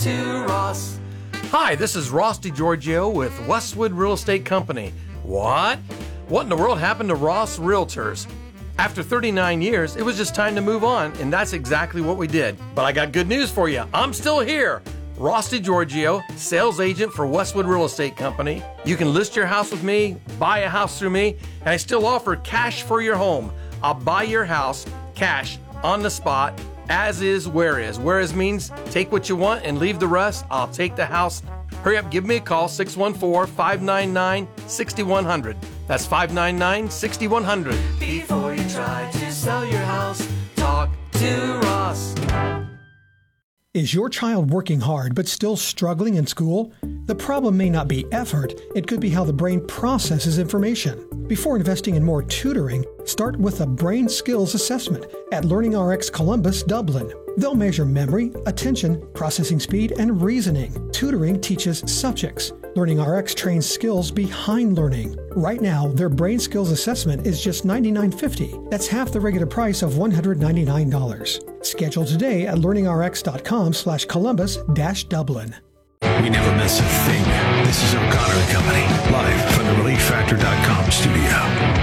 to Ross. Hi, this is Ross DiGiorgio with Westwood Real Estate Company. What? What in the world happened to Ross Realtors? After 39 years, it was just time to move on, and that's exactly what we did. But I got good news for you. I'm still here. Ross DiGiorgio, sales agent for Westwood Real Estate Company. You can list your house with me, buy a house through me, and I still offer cash for your home. I'll buy your house, cash, on the spot, as is, where is. Where is means take what you want and leave the rest. I'll take the house. Hurry up, give me a call, 614-599-6100. That's 599-6100. Before you try to sell your house, talk to Ross. Is your child working hard but still struggling in school? The problem may not be effort, it could be how the brain processes information. Before investing in more tutoring, start with a brain skills assessment at LearningRx Columbus, Dublin. They'll measure memory, attention, processing speed, and reasoning. Tutoring teaches subjects. LearningRx trains skills behind learning. Right now, their brain skills assessment is just $99.50. That's half the regular price of $199. Schedule today at learningrx.com/Columbus-Dublin. We never miss a thing. This is O'Connor and Company, live from the ReliefFactor.com studio.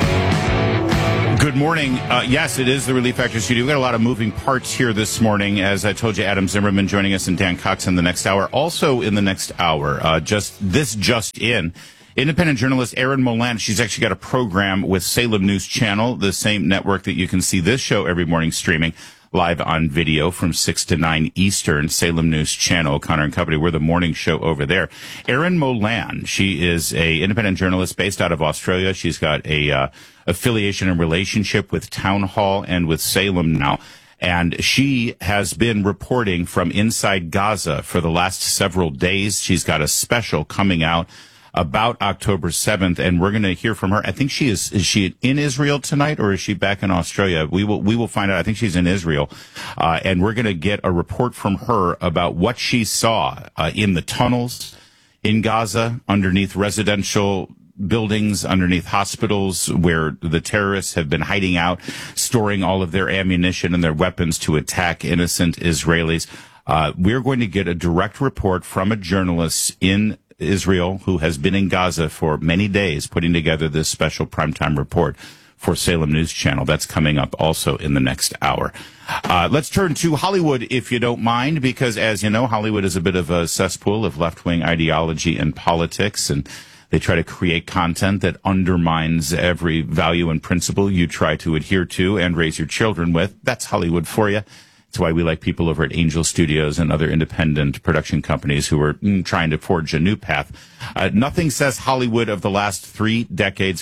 Good morning. Yes, it is the Relief Factor studio. We've got a lot of moving parts here this morning. As I told you, Adam Zimmerman joining us and Dan Cox in the next hour. Also in the next hour, just in, independent journalist Erin Molan. She's actually got a program with Salem News Channel, the same network that you can see this show every morning streaming live on video from 6 to 9 Eastern, Salem News Channel, O'Connor and Company. We're the morning show over there. Erin Molan, she is a independent journalist based out of Australia. She's got a affiliation and relationship with Town Hall and with Salem now. And she has been reporting from inside Gaza for the last several days. She's got a special coming out about October 7th, and we're going to hear from her. I think is she in Israel tonight, or is she back in Australia? We will find out. I think she's in Israel. And we're going to get a report from her about what she saw in the tunnels in Gaza, underneath residential buildings, underneath hospitals where the terrorists have been hiding out, storing all of their ammunition and their weapons to attack innocent Israelis. We're going to get a direct report from a journalist in Israel who has been in Gaza for many days, putting together this special primetime report for Salem News Channel. That's coming up also in the next hour. Let's turn to Hollywood, if you don't mind, because as you know, Hollywood is a bit of a cesspool of left-wing ideology and politics, and they try to create content that undermines every value and principle you try to adhere to and raise your children with. That's Hollywood for you. That's why we like people over at Angel Studios and other independent production companies who are trying to forge a new path. Nothing says Hollywood of the last 4 decades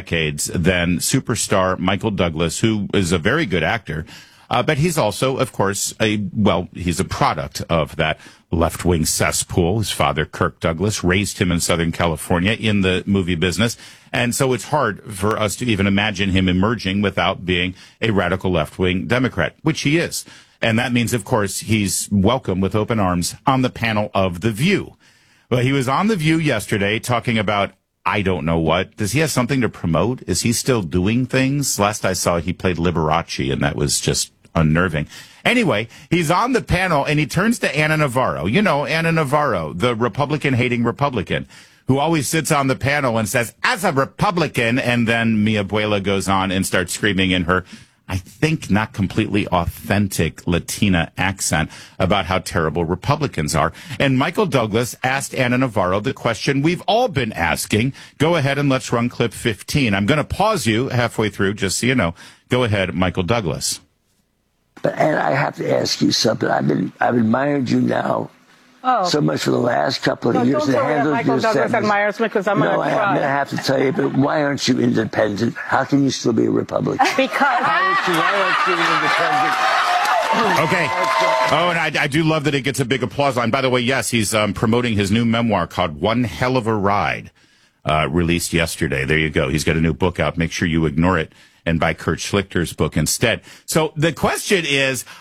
than superstar Michael Douglas, who is a very good actor. But he's also, of course, he's a product of that left-wing cesspool. His father, Kirk Douglas, raised him in Southern California in the movie business. And so it's hard for us to even imagine him emerging without being a radical left-wing Democrat, which he is. And that means, of course, he's welcome with open arms on the panel of The View. Well, he was on The View yesterday talking about I don't know what. Does he have something to promote? Is he still doing things? Last I saw, he played Liberace, and that was just unnerving. Anyway, he's on the panel, and he turns to Ana Navarro. You know, Ana Navarro, the Republican-hating Republican, who always sits on the panel and says, as a Republican, and then Mi Abuela goes on and starts screaming in her, I think, not completely authentic Latina accent about how terrible Republicans are. And Michael Douglas asked Ana Navarro the question we've all been asking. Go ahead and let's run clip 15. I'm going to pause you halfway through, just so you know. Go ahead, Michael Douglas. But Anna, I have to ask you something. I've admired you now so much for the last couple of years. Don't tell me that Michael Douglas admires me, because I'm going to cry. I'm going to have to tell you, but why aren't you independent? How can you still be a Republican? Because why aren't you independent? Okay. Oh, and I do love that it gets a big applause line. By the way, yes, he's promoting his new memoir called One Hell of a Ride, released yesterday. There you go. He's got a new book out. Make sure you ignore it and buy Kurt Schlichter's book instead. So the question is,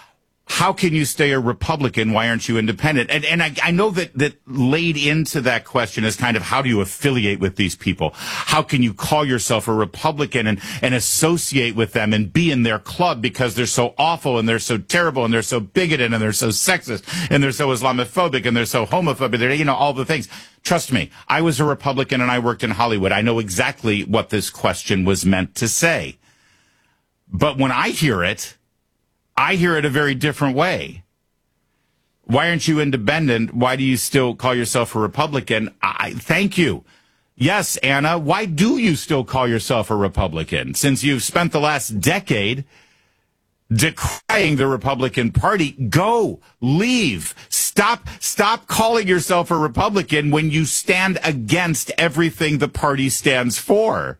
how can you stay a Republican? Why aren't you independent? And I know that laid into that question is kind of, how do you affiliate with these people? How can you call yourself a Republican and associate with them and be in their club because they're so awful and they're so terrible and they're so bigoted and they're so sexist and they're so Islamophobic and they're so homophobic. They're, all the things. Trust me, I was a Republican and I worked in Hollywood. I know exactly what this question was meant to say. But when I hear it a very different way. Why aren't you independent? Why do you still call yourself a Republican? Thank you. Yes, Anna, why do you still call yourself a Republican? Since you've spent the last decade decrying the Republican Party, go, leave, stop calling yourself a Republican when you stand against everything the party stands for.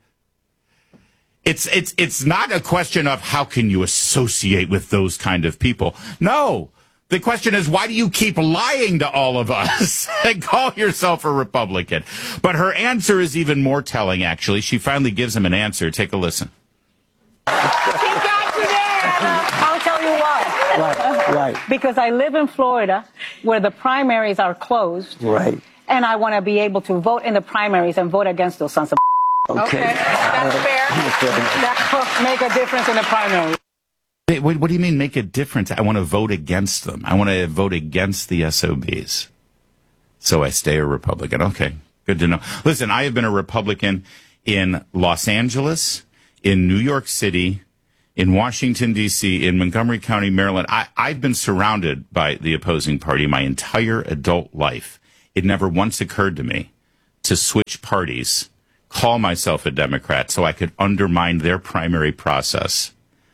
It's not a question of how can you associate with those kind of people. No, the question is, why do you keep lying to all of us and call yourself a Republican? But her answer is even more telling, actually. She finally gives him an answer. Take a listen. She got you there. I'll tell you why. Right. Because I live in Florida where the primaries are closed. Right. And I want to be able to vote in the primaries and vote against those sons of Okay. That's fair. That will make a difference in the primary. What do you mean make a difference? I want to vote against them. I want to vote against the SOBs. So I stay a Republican. Okay, good to know. Listen, I have been a Republican in Los Angeles, in New York City, in Washington, D.C., in Montgomery County, Maryland. I've been surrounded by the opposing party my entire adult life. It never once occurred to me to switch parties, call myself a Democrat so I could undermine their primary process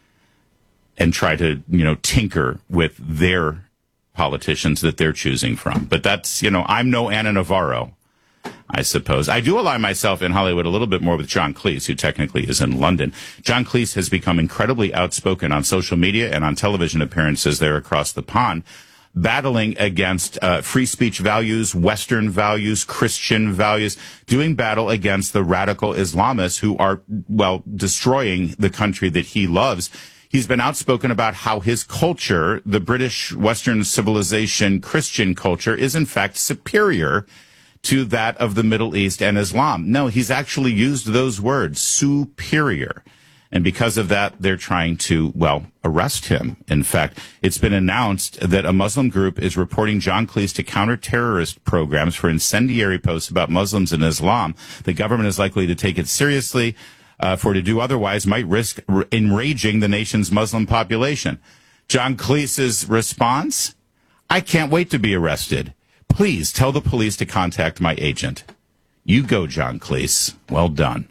and try to, tinker with their politicians that they're choosing from. But that's, I'm no Ana Navarro, I suppose. I do align myself in Hollywood a little bit more with John Cleese, who technically is in London. John Cleese has become incredibly outspoken on social media and on television appearances there across the pond, battling against free speech values, Western values, Christian values, doing battle against the radical Islamists who are, destroying the country that he loves. He's been outspoken about how his culture, the British Western civilization Christian culture, is in fact superior to that of the Middle East and Islam. No, he's actually used those words, superior. And because of that, they're trying to, arrest him. In fact, it's been announced that a Muslim group is reporting John Cleese to counter-terrorist programs for incendiary posts about Muslims and Islam. The government is likely to take it seriously, for to do otherwise might risk enraging the nation's Muslim population. John Cleese's response? I can't wait to be arrested. Please tell the police to contact my agent. You go, John Cleese. Well done.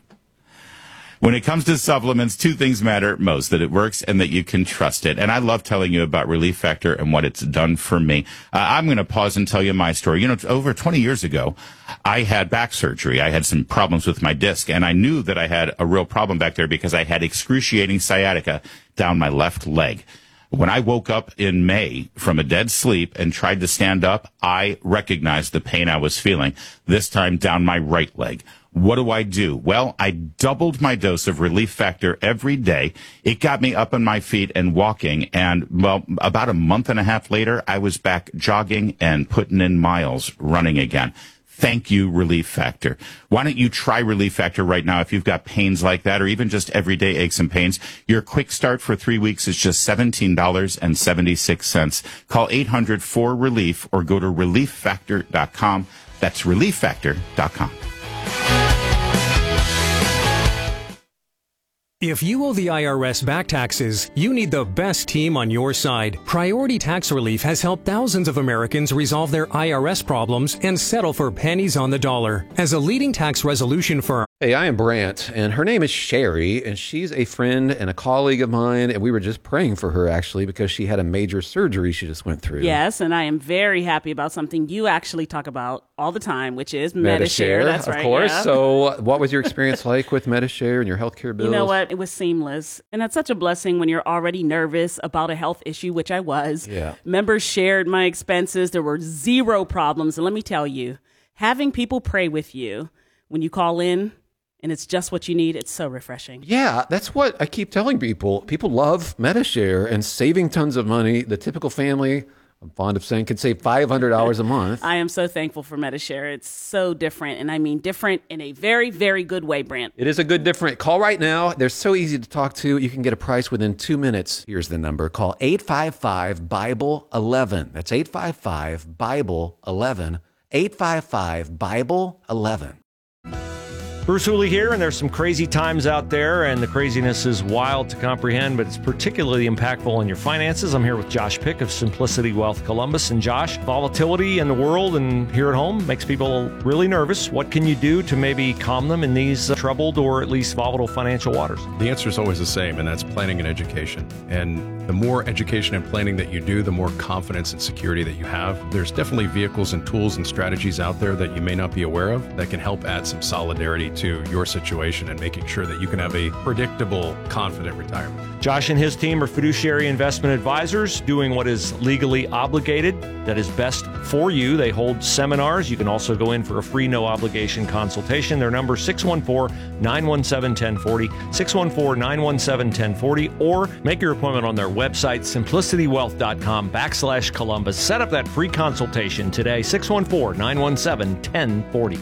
When it comes to supplements, two things matter most, that it works and that you can trust it. And I love telling you about Relief Factor and what it's done for me. I'm going to pause and tell you my story. Over 20 years ago, I had back surgery. I had some problems with my disc, and I knew that I had a real problem back there because I had excruciating sciatica down my left leg. When I woke up in May from a dead sleep and tried to stand up, I recognized the pain I was feeling, this time down my right leg. What do? Well, I doubled my dose of Relief Factor every day. It got me up on my feet and walking. And, about a month and a half later, I was back jogging and putting in miles running again. Thank you, Relief Factor. Why don't you try Relief Factor right now if you've got pains like that or even just everyday aches and pains? Your quick start for 3 weeks is just $17.76. Call 800-4RELIEF or go to ReliefFactor.com. That's ReliefFactor.com. If you owe the IRS back taxes, you need the best team on your side. Priority Tax Relief has helped thousands of Americans resolve their IRS problems and settle for pennies on the dollar. As a leading tax resolution firm, Hey, I am Brant, and her name is Sherry, and she's a friend and a colleague of mine, and we were just praying for her, actually, because she had a major surgery she just went through. Yes, and I am very happy about something you actually talk about all the time, which is Medi-Share. That's right. Of course. Yeah. So what was your experience like with Medi-Share and your healthcare bills? You know what? It was seamless, and that's such a blessing when you're already nervous about a health issue, which I was. Yeah. Members shared my expenses. There were zero problems, and let me tell you, having people pray with you when you call in and it's just what you need. It's so refreshing. Yeah, that's what I keep telling people. People love Medi-Share and saving tons of money. The typical family, I'm fond of saying, can save $500 a month. I am so thankful for Medi-Share. It's so different, and I mean different in a very, very good way, Brent. It is a good different. Call right now. They're so easy to talk to. You can get a price within 2 minutes. Here's the number. Call 855-BIBLE-11. That's 855-BIBLE-11. 855-BIBLE-11. Bruce Hooley here, and there's some crazy times out there, and the craziness is wild to comprehend, but it's particularly impactful on your finances. I'm here with Josh Pick of Simplicity Wealth Columbus. And Josh, volatility in the world and here at home makes people really nervous. What can you do to maybe calm them in these troubled or at least volatile financial waters? The answer is always the same, and that's planning and education. And the more education and planning that you do, the more confidence and security that you have. There's definitely vehicles and tools and strategies out there that you may not be aware of that can help add some solidarity to your situation and making sure that you can have a predictable, confident retirement. Josh and his team are fiduciary investment advisors doing what is legally obligated, that is best for you. They hold seminars. You can also go in for a free, no-obligation consultation. Their number is 614-917-1040, 614-917-1040, or make your appointment on their website, simplicitywealth.com/Columbus. Set up that free consultation today, 614-917-1040.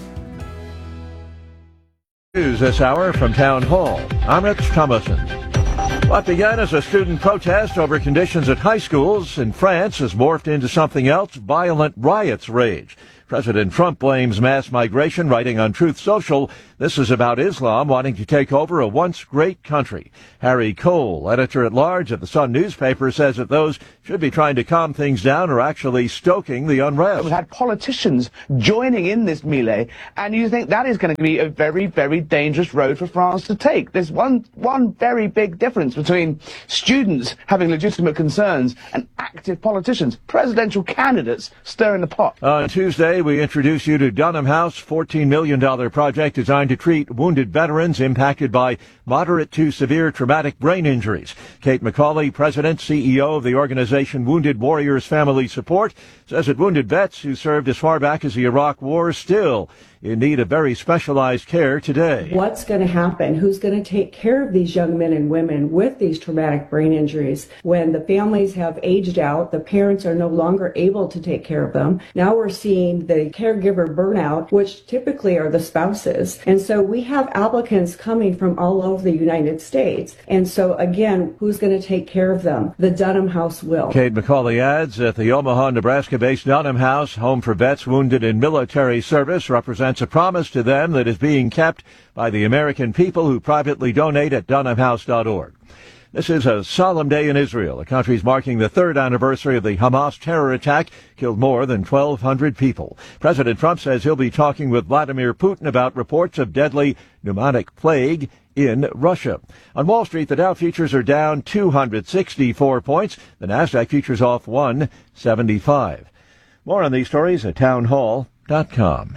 News this hour from Town Hall. I'm Rich Thomason. What began as a student protest over conditions at high schools in France has morphed into something else. Violent riots rage. President Trump blames mass migration, writing on Truth Social. This is about Islam wanting to take over a once great country. Harry Cole, editor-at-large of the Sun newspaper, says that those should be trying to calm things down are actually stoking the unrest. We've had politicians joining in this melee, and you think that is going to be a very, very dangerous road for France to take. There's one very big difference between students having legitimate concerns and active politicians, presidential candidates stirring the pot. On Tuesday, we introduce you to Dunham House, $14 million project designed to treat wounded veterans impacted by moderate to severe traumatic brain injuries. Kate McCauley, president, CEO of the organization Wounded Warriors Family Support, says that wounded vets who served as far back as the Iraq War still in need of very specialized care today. What's going to happen? Who's going to take care of these young men and women with these traumatic brain injuries when the families have aged out, the parents are no longer able to take care of them? Now we're seeing the caregiver burnout, which typically are the spouses. And so we have applicants coming from all over the United States. And so again, who's going to take care of them? The Dunham House will. Kate McCauley adds that the Omaha, Nebraska-based Dunham House, home for vets wounded in military service, represents a promise to them that is being kept by the American people who privately donate at DunhamHouse.org. This is a solemn day in Israel. The country's marking the third anniversary of the Hamas terror attack, killed more than 1,200 people. President Trump says he'll be talking with Vladimir Putin about reports of deadly pneumonic plague in Russia. On Wall Street, the Dow futures are down 264 points. The Nasdaq futures off 175. More on these stories at townhall.com.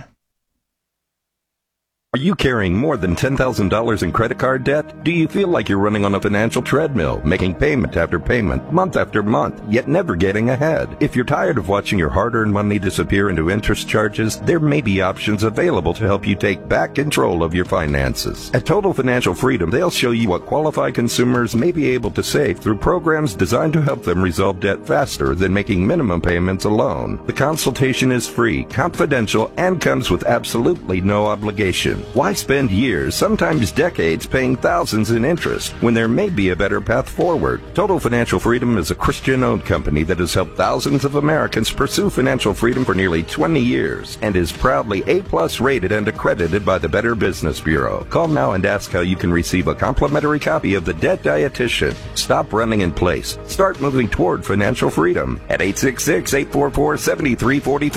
Are you carrying more than $10,000 in credit card debt? Do you feel like you're running on a financial treadmill, making payment after payment, month after month, yet never getting ahead? If you're tired of watching your hard-earned money disappear into interest charges, there may be options available to help you take back control of your finances. At Total Financial Freedom, they'll show you what qualified consumers may be able to save through programs designed to help them resolve debt faster than making minimum payments alone. The consultation is free, confidential, and comes with absolutely no obligation. Why spend years, sometimes decades, paying thousands in interest when there may be a better path forward? Total Financial Freedom is a Christian-owned company that has helped thousands of Americans pursue financial freedom for nearly 20 years and is proudly A+ rated and accredited by the Better Business Bureau. Call now and ask how you can receive a complimentary copy of The Debt Dietitian. Stop running in place. Start moving toward financial freedom at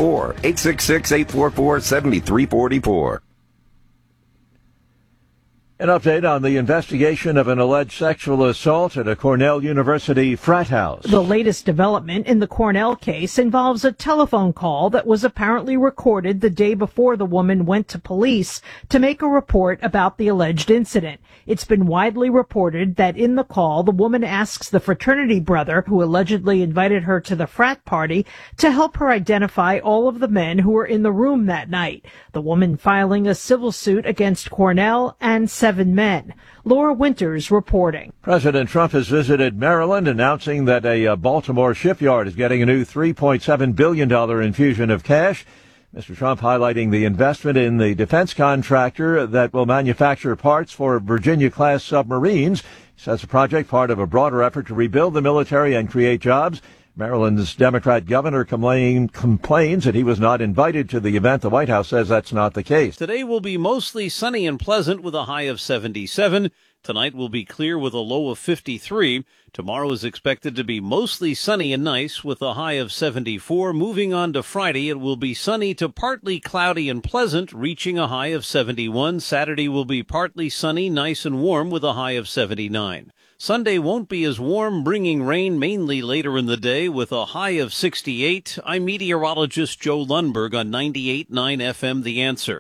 866-844-7344. 866-844-7344. An update on the investigation of an alleged sexual assault at a Cornell University frat house. The latest development in the Cornell case involves a telephone call that was apparently recorded the day before the woman went to police to make a report about the alleged incident. It's been widely reported that in the call, the woman asks the fraternity brother who allegedly invited her to the frat party to help her identify all of the men who were in the room that night. The woman filing a civil suit against Cornell and 7 men. Laura Winters reporting. President Trump has visited Maryland, announcing that a Baltimore shipyard is getting a new $3.7 billion infusion of cash. Mr. Trump highlighting the investment in the defense contractor that will manufacture parts for Virginia-class submarines. He says the project part of a broader effort to rebuild the military and create jobs. Maryland's Democrat governor complains that he was not invited to the event. The White House says that's not the case. Today will be mostly sunny and pleasant with a high of 77. Tonight will be clear with a low of 53. Tomorrow is expected to be mostly sunny and nice with a high of 74. Moving on to Friday, it will be sunny to partly cloudy and pleasant, reaching a high of 71. Saturday will be partly sunny, nice and warm with a high of 79. Sunday won't be as warm, bringing rain mainly later in the day with a high of 68. I'm meteorologist Joe Lundberg on 98.9 FM The Answer.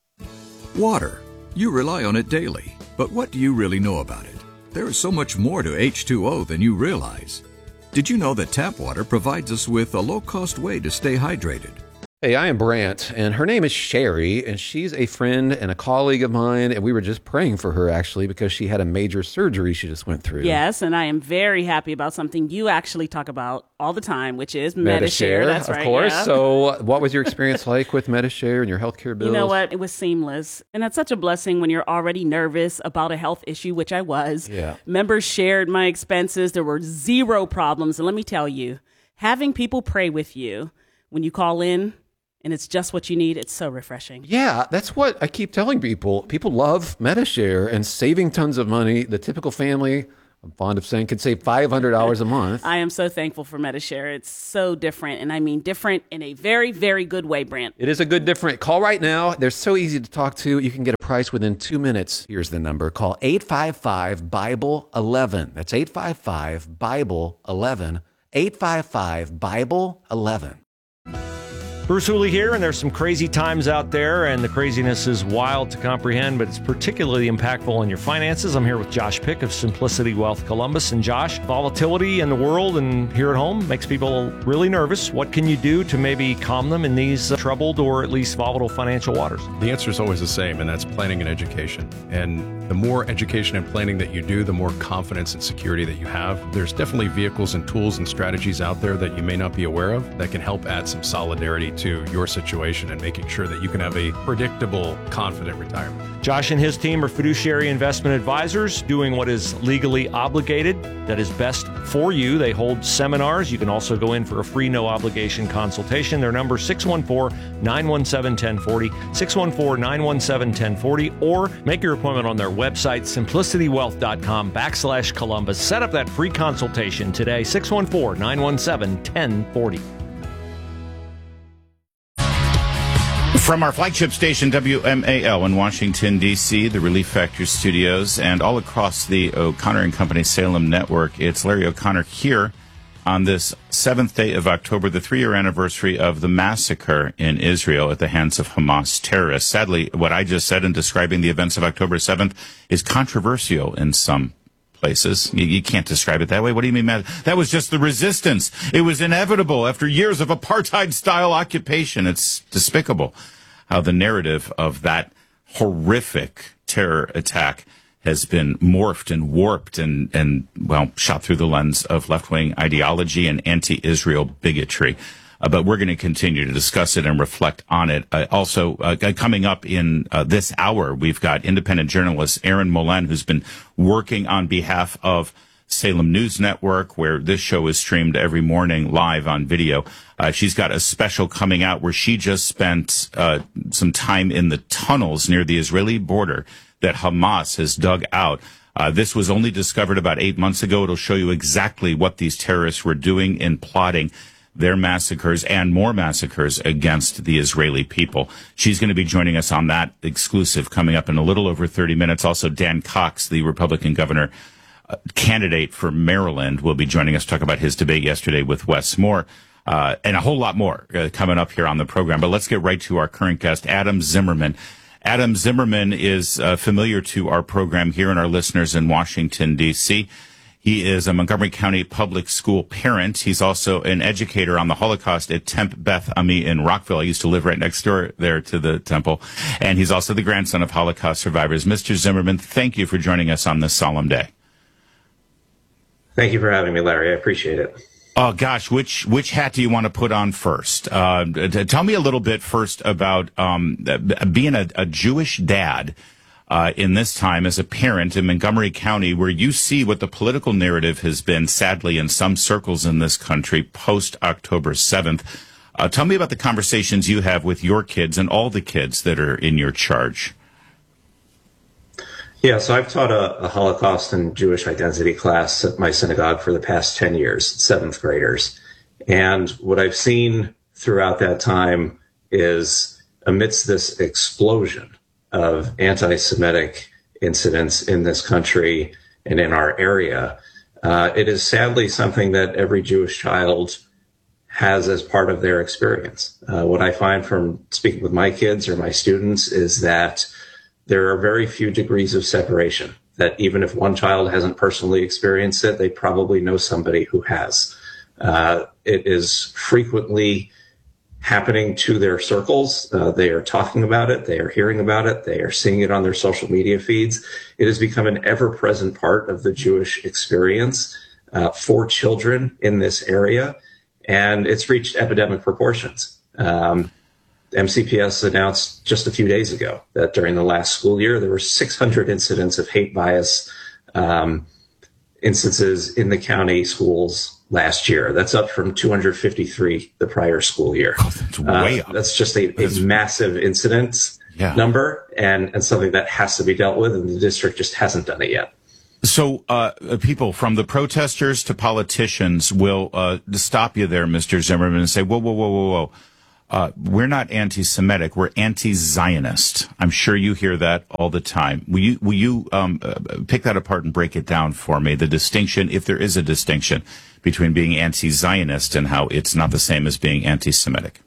Water. You rely on it daily. But what do you really know about it? There is so much more to H2O than you realize. Did you know that tap water provides us with a low-cost way to stay hydrated? Hey, I am Brant, and her name is Sherry, and she's a friend and a colleague of mine, and we were just praying for her, actually, because she had a major surgery she just went through. Yes, and I am very happy about something you actually talk about all the time, which is Medi-Share. That's right, of course. Yeah. So what was your experience like with Medi-Share and your healthcare bills? You know what? It was seamless. And that's such a blessing when you're already nervous about a health issue, which I was. Yeah. Members shared my expenses. There were zero problems. And let me tell you, having people pray with you when you call in, and it's just what you need, it's so refreshing. Yeah, that's what I keep telling people. People love Medi-Share and saving tons of money. The typical family, I'm fond of saying, could save $500 a month. I am so thankful for Medi-Share. It's so different, and I mean different in a very, very good way, Brant. It is a good different. Call right now. They're so easy to talk to. You can get a price within 2 minutes. Here's the number. Call 855-BIBLE-11. That's 855-BIBLE-11. 855-BIBLE-11. Bruce Hooley here, and there's some crazy times out there, and the craziness is wild to comprehend, but it's particularly impactful on your finances. I'm here with Josh Pick of Simplicity Wealth Columbus. And Josh, volatility in the world and here at home makes people really nervous. What can you do to maybe calm them in these troubled or at least volatile financial waters? The answer is always the same, and that's planning and education. And the more education and planning that you do, the more confidence and security that you have. There's definitely vehicles and tools and strategies out there that you may not be aware of that can help add some solidarity to your situation and making sure that you can have a predictable, confident retirement. Josh and his team are fiduciary investment advisors doing what is legally obligated, that is best for you. They hold seminars. You can also go in for a free, no-obligation consultation. Their number is 614-917-1040, 614-917-1040, or make your appointment on their website, simplicitywealth.com/Columbus. Set up that free consultation today, 614-917-1040. From our flagship station, WMAL in Washington, D.C., the Relief Factor studios, and all across the O'Connor and Company Salem network, it's Larry O'Connor here on this 7th day of October, the 3-year anniversary of the massacre in Israel at the hands of Hamas terrorists. Sadly, what I just said in describing the events of October 7th is controversial in some places. You can't describe it that way. What do you mean, Matt? That was just the resistance. It was inevitable after years of apartheid-style occupation. It's despicable how the narrative of that horrific terror attack has been morphed and warped and shot through the lens of left-wing ideology and anti-Israel bigotry. But we're going to continue to discuss it and reflect on it. Also, coming up in this hour, we've got independent journalist Erin Molan, who's been working on behalf of Salem News Network, where this show is streamed every morning live on video. She's got a special coming out where she just spent some time in the tunnels near the Israeli border that Hamas has dug out. This was only discovered about 8 months ago. It'll show you exactly what these terrorists were doing and plotting. their massacres and more massacres against the Israeli people. She's going to be joining us on that exclusive coming up in a little over 30 minutes. Also, Dan Cox, the Republican governor candidate for Maryland, will be joining us to talk about his debate yesterday with Wes Moore. And a whole lot more coming up here on the program. But let's get right to our current guest, Adam Zimmerman. Adam Zimmerman is familiar to our program here and our listeners in Washington, D.C. He is a Montgomery County public school parent. He's also an educator on the Holocaust at Temp Beth Ami in Rockville. I used to live right next door there to the temple. And he's also the grandson of Holocaust survivors. Mr. Zimmerman, thank you for joining us on this solemn day. Thank you for having me, Larry. I appreciate it. Oh, gosh, which hat do you want to put on first? Tell me a little bit first about being a Jewish dad in this time as a parent in Montgomery County, where you see what the political narrative has been, sadly, in some circles in this country post-October 7th. Tell me about the conversations you have with your kids and all the kids that are in your charge. Yeah, so I've taught a Holocaust and Jewish identity class at my synagogue for the past 10 years, seventh graders. And what I've seen throughout that time is, amidst this explosion of anti-Semitic incidents in this country and in our area, it is sadly something that every Jewish child has as part of their experience. What I find from speaking with my kids or my students is that there are very few degrees of separation, that even if one child hasn't personally experienced it, they probably know somebody who has. It is frequently happening to their circles. They are talking about it. They are hearing about it. They are seeing it on their social media feeds. It has become an ever-present part of the Jewish experience for children in this area, and it's reached epidemic proportions. MCPS announced just a few days ago that during the last school year, there were 600 incidents of hate bias instances in the county schools last year. That's up from 253 the prior school year. Oh, that's way up. That's just a massive incident number and something that has to be dealt with, and the district just hasn't done it yet. So people from the protesters to politicians will stop you there, Mr. Zimmerman, and say, whoa. We're not anti-Semitic. We're anti-Zionist. I'm sure you hear that all the time. Will you pick that apart and break it down for me? The distinction, if there is a distinction, between being anti-Zionist and how it's not the same as being anti-Semitic.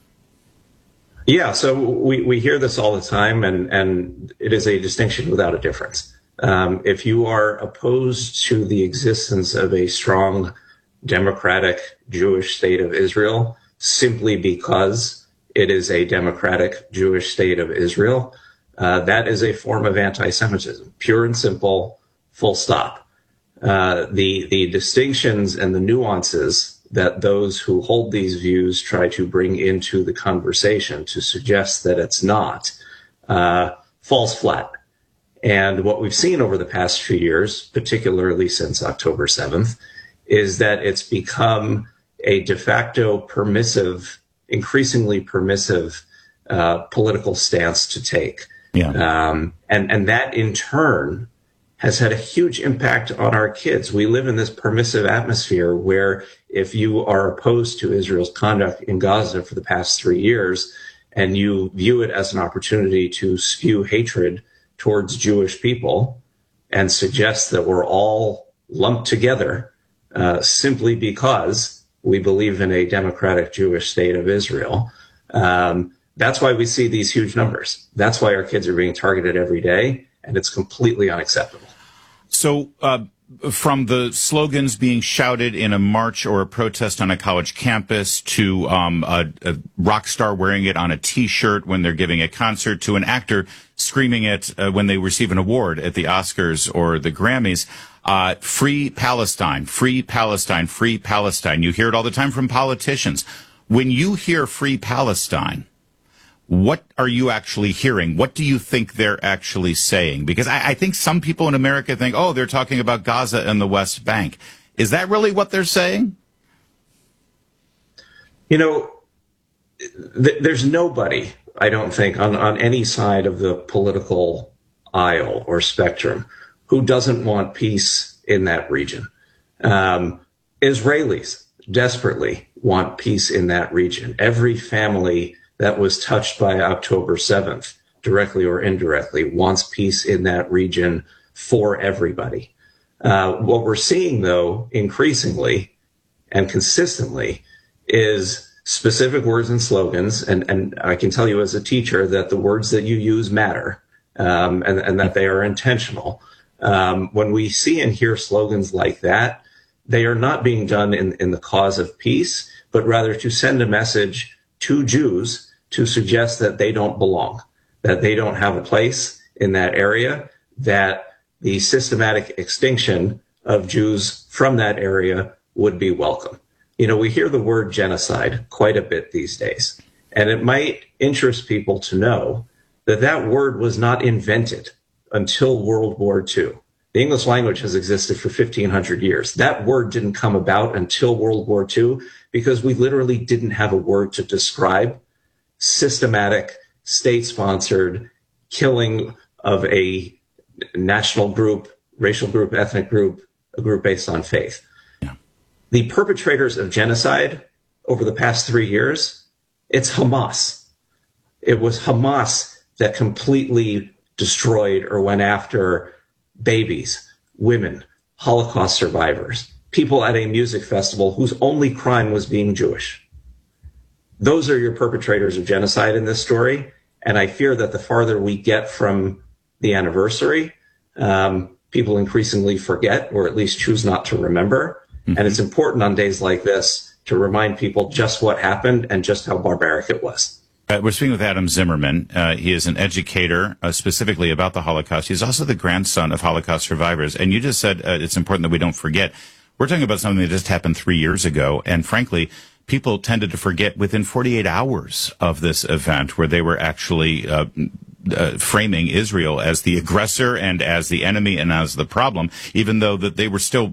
Yeah, so we hear this all the time, and it is a distinction without a difference. If you are opposed to the existence of a strong democratic Jewish state of Israel, simply because it is a democratic Jewish state of Israel, that is a form of anti-Semitism, pure and simple, full stop. The distinctions and the nuances that those who hold these views try to bring into the conversation to suggest that it's not, falls flat. And what we've seen over the past few years, particularly since October 7th, is that it's become a de facto permissive, increasingly permissive political stance to take. Yeah. And that in turn has had a huge impact on our kids. We live in this permissive atmosphere where if you are opposed to Israel's conduct in Gaza for the past 3 years and you view it as an opportunity to spew hatred towards Jewish people and suggest that we're all lumped together simply because we believe in a democratic Jewish state of Israel. That's why we see these huge numbers. That's why our kids are being targeted every day, and it's completely unacceptable. So from the slogans being shouted in a march or a protest on a college campus to a rock star wearing it on a T-shirt when they're giving a concert to an actor screaming it when they receive an award at the Oscars or the Grammys, free Palestine, free Palestine, free Palestine. You hear it all the time from politicians. When you hear free Palestine, what are you actually hearing? What do you think they're actually saying? Because I think some people in America think, oh, they're talking about Gaza and the West Bank. Is that really what they're saying? You know, there's nobody, I don't think, on any side of the political aisle or spectrum who doesn't want peace in that region. Israelis desperately want peace in that region. Every family that was touched by October 7th, directly or indirectly, wants peace in that region for everybody. What we're seeing, though, increasingly and consistently is specific words and slogans. And I can tell you as a teacher that the words that you use matter, and that they are intentional. When we see and hear slogans like that, they are not being done in the cause of peace, but rather to send a message to Jews to suggest that they don't belong, that they don't have a place in that area, that the systematic extinction of Jews from that area would be welcome. You know, we hear the word genocide quite a bit these days, and it might interest people to know that that word was not invented until World War II. The English language has existed for 1,500 years. That word didn't come about until World War II because we literally didn't have a word to describe systematic, state-sponsored killing of a national group, racial group, ethnic group, a group based on faith. Yeah. The perpetrators of genocide over the past 3 years, it's Hamas. It was Hamas that completely destroyed or went after babies, women, Holocaust survivors, people at a music festival whose only crime was being Jewish. Those are your perpetrators of genocide in this story. And I fear that the farther we get from the anniversary, people increasingly forget, or at least choose not to remember. Mm-hmm. And it's important on days like this to remind people just what happened and just how barbaric it was. We're speaking with Adam Zimmerman. He is an educator specifically about the Holocaust. He's also the grandson of Holocaust survivors. And you just said it's important that we don't forget. We're talking about something that just happened 3 years ago. And frankly, people tended to forget within 48 hours of this event where they were actually framing Israel as the aggressor and as the enemy and as the problem, even though that they were still,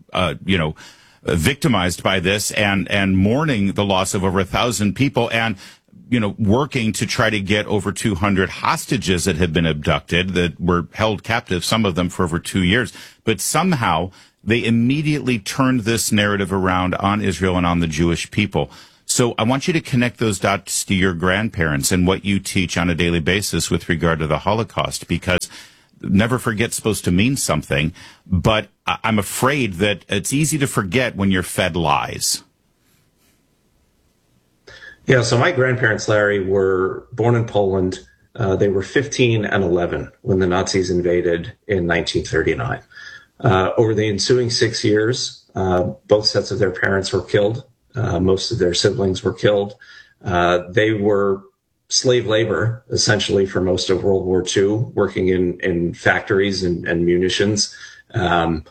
victimized by this and mourning the loss of over 1,000 people and working to try to get over 200 hostages that had been abducted, that were held captive, some of them for over 2 years. But somehow they immediately turned this narrative around on Israel and on the Jewish people. So I want you to connect those dots to your grandparents and what you teach on a daily basis with regard to the Holocaust, because never forget's supposed to mean something. But I'm afraid that it's easy to forget when you're fed lies. Yeah, so my grandparents, Larry, were born in Poland. They were 15 and 11 when the Nazis invaded in 1939. Over the ensuing 6 years, both sets of their parents were killed. Most of their siblings were killed. They were slave labor, essentially, for most of World War II, working in factories and munitions.